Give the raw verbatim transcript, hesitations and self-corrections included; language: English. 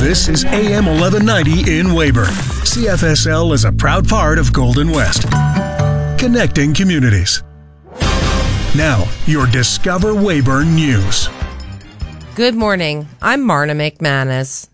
This is A M eleven ninety in Weyburn. C F S L is a proud part of Golden West. Connecting communities. Now, your Discover Weyburn News. Good morning. I'm Marna McManus.